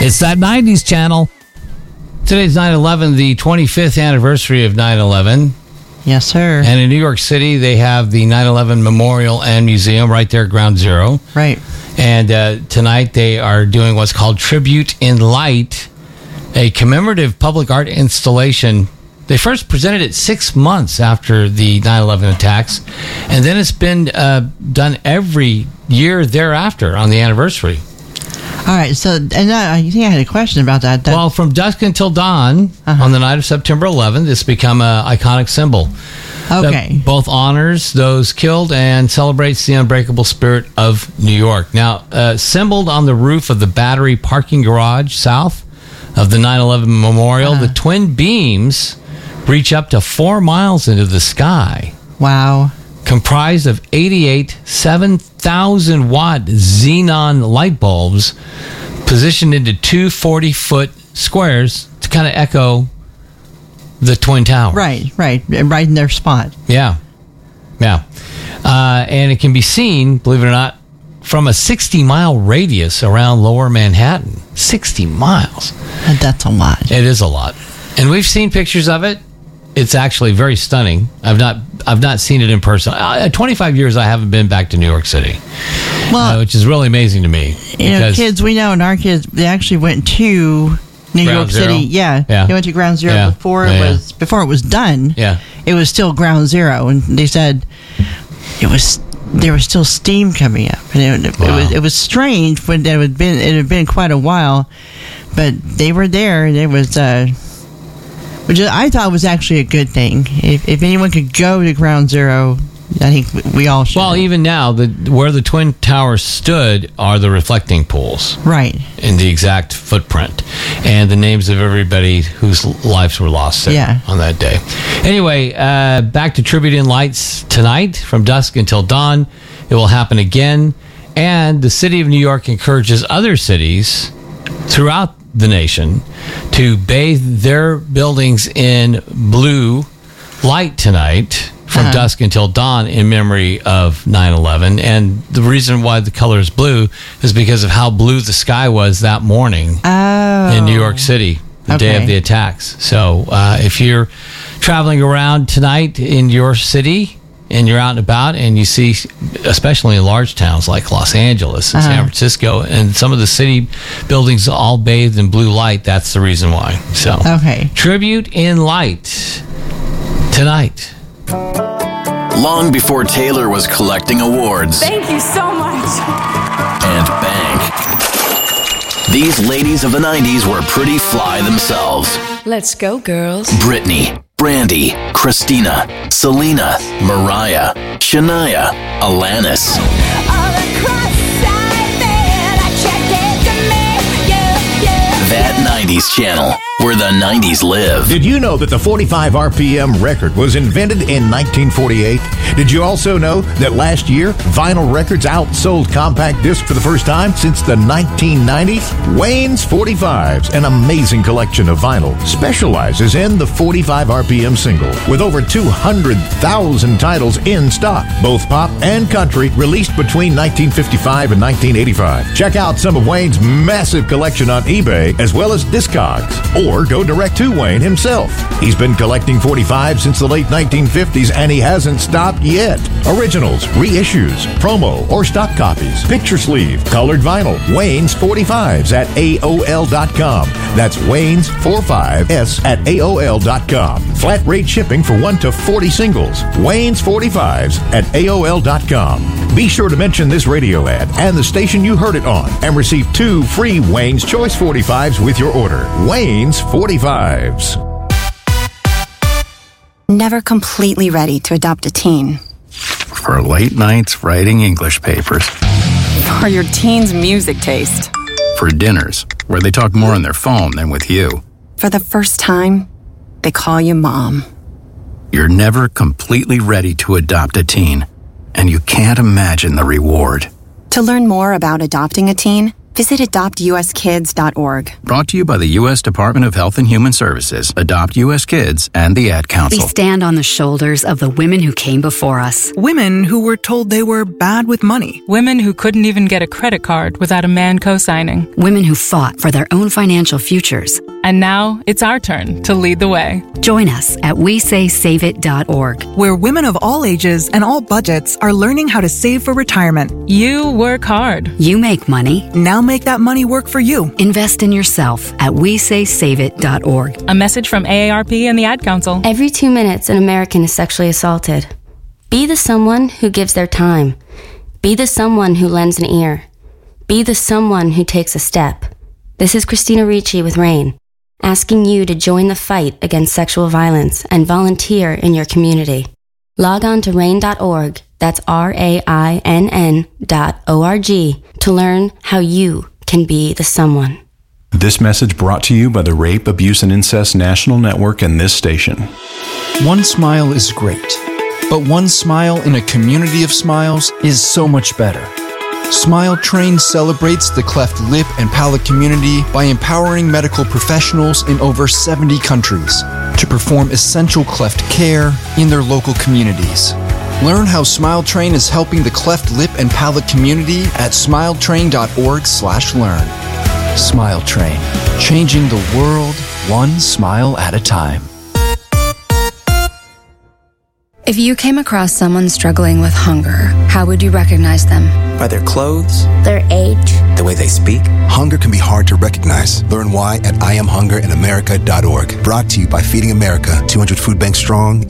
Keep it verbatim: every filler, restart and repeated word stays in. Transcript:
It's that nineties channel. Today's nine eleven, the twenty-fifth anniversary of nine eleven. Yes, sir. And in New York City, they have the nine eleven Memorial and Museum right there at Ground Zero. Right. And uh, tonight they are doing what's called Tribute in Light, a commemorative public art installation. They first presented it six months after the nine eleven attacks, and then it's been uh, done every year thereafter on the anniversary. All right, so, and I think I had a question about that. that Well, from dusk until dawn Uh-huh. on the night of September eleventh, it's become an iconic symbol. Okay. That both honors those killed and celebrates the unbreakable spirit of New York. Now, uh, assembled on the roof of the Battery parking garage south of the nine eleven Memorial, Uh-huh. the twin beams reach up to four miles into the sky. Wow. Comprised of eighty-eight seven thousand watt xenon light bulbs positioned into two forty-foot squares to kind of echo the Twin Towers. Right, right. Right in their spot. Yeah. Yeah. Uh, and it can be seen, believe it or not, from a sixty-mile radius around Lower Manhattan. sixty miles. And that's a lot. It is a lot. And we've seen pictures of it. It's actually very stunning. I've not I've not seen it in person. Uh, twenty-five years I haven't been back to New York City, Well, uh, which is really amazing to me. you know, kids, we know, and our kids, they actually went to New Ground York Zero? City. Yeah. Yeah. They went to Ground Zero Yeah. before Yeah, it yeah. was before it was done. Yeah. It was still Ground Zero, and they said it was there was still steam coming up, and it, Wow. it was it was strange when it had been it had been quite a while, but they were there, and it was. Uh, Which I thought was actually a good thing. If, if anyone could go to Ground Zero, I think we all should. Well, even now, the where the Twin Towers stood are the reflecting pools. Right. In the exact footprint. And the names of everybody whose lives were lost there Yeah. on that day. Anyway, uh, back to Tribute in Lights tonight from dusk until dawn. It will happen again. And the city of New York encourages other cities throughout the nation to bathe their buildings in blue light tonight from Uh-huh. dusk until dawn in memory of nine eleven. And the reason why the color is blue is because of how blue the sky was that morning Oh. in New York City, the day Okay. of the attacks. So uh, if you're traveling around tonight in your city and you're out and about and you see, especially in large towns like Los Angeles and Uh-huh. San Francisco, and some of the city buildings all bathed in blue light, that's the reason why. So, Okay. Tribute in Light tonight. Long before Taylor was collecting awards Thank you so much. and bank, these ladies of the nineties were pretty fly themselves. Let's go, girls. Britney, Brandy, Christina, Selena, Mariah, Shania, Alanis. That nineties channel, where the nineties live. Did you know that the forty-five R P M record was invented in nineteen forty-eight? Did you also know that last year, vinyl records outsold compact disc for the first time since the nineteen nineties? Wayne's forty-fives, an amazing collection of vinyl, specializes in the forty-five R P M single with over two hundred thousand titles in stock, both pop and country, released between nineteen fifty-five and nineteen eighty-five. Check out some of Wayne's massive collection on eBay as well as Discogs, or go direct to Wayne himself. He's been collecting forty-five since the late nineteen fifties and he hasn't stopped yet. Originals, reissues, promo, or stock copies, picture sleeve, colored vinyl, Wayne's forty-fives at A O L dot com. That's Wayne's forty-fives at A O L dot com. Flat rate shipping for one to forty singles. Wayne's forty-fives at A O L dot com. Be sure to mention this radio ad and the station you heard it on and receive two free Wayne's Choice forty-fives with your order. Wayne's forty-fives. Never completely ready to adopt a teen. For late nights writing English papers. For your teen's music taste. For dinners where they talk more on their phone than with you. For the first time, they call you mom. You're never completely ready to adopt a teen, and you can't imagine the reward. To learn more about adopting a teen, visit adopt u s kids dot org. Brought to you by the U S Department of Health and Human Services, Adopt U S Kids, and the Ad Council. We stand on the shoulders of the women who came before us. Women who were told they were bad with money. Women who couldn't even get a credit card without a man co-signing. Women who fought for their own financial futures. And now it's our turn to lead the way. Join us at we say save it dot org, where women of all ages and all budgets are learning how to save for retirement. You work hard. You make money. Now make that money work for you. Invest in yourself at we say save it dot org. A message from A A R P and the Ad Council. Every two minutes, an American is sexually assaulted. Be the someone who gives their time. Be the someone who lends an ear. Be the someone who takes a step. This is Christina Ricci with RAINN, asking you to join the fight against sexual violence and volunteer in your community. Log on to rainn dot org, that's R A I N N dot O R G, to learn how you can be the someone. This message brought to you by the Rape, Abuse, and Incest National Network and this station. One smile is great, but one smile in a community of smiles is so much better. Smile Train celebrates the cleft lip and palate community by empowering medical professionals in over seventy countries to perform essential cleft care in their local communities. Learn how Smile Train is helping the cleft lip and palate community at smile train dot org slash learn. Smile Train, changing the world one smile at a time. If you came across someone struggling with hunger, how would you recognize them? By their clothes, their age, the way they speak. Hunger can be hard to recognize. Learn why at I am hunger in america dot org. Brought to you by Feeding America, two hundred food banks strong